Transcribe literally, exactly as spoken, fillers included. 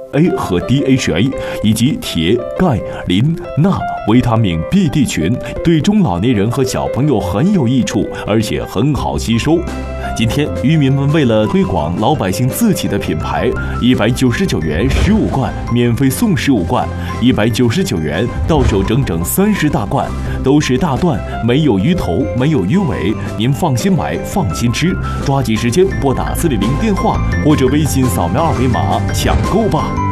A 和 D H A， 以及铁、钙、磷、钠、维他命 B、D 群，对中老年人和小朋友很有益处，而且很好吸收。今天渔民们为了推广老百姓自己的品牌，一百九十九元十五罐，免费送十五罐，一百九十九元到手整整三十大罐，都是大段，没有鱼头，没有鱼尾，您放心买，放心吃。抓紧时间拨打四零零电话或者微信扫描二维码抢购吧。